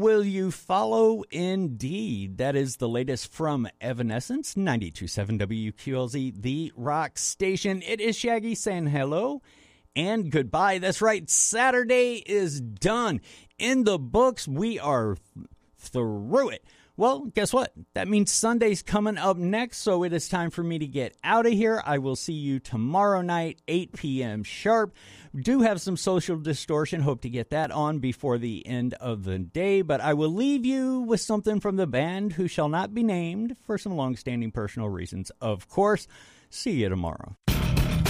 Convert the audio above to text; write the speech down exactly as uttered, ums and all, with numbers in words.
will you follow? Indeed. That is the latest from Evanescence, ninety-two point seven W Q L Z, the rock station. It is Shaggy saying hello and goodbye. That's right, Saturday is done. In the books, we are through it. Well, guess what? That means Sunday's coming up next, so it is time for me to get out of here. I will see you tomorrow night, eight p.m. sharp. Do have some Social Distortion. Hope to get that on before the end of the day, but I will leave you with something from the band who shall not be named for some long-standing personal reasons, of course. See you tomorrow.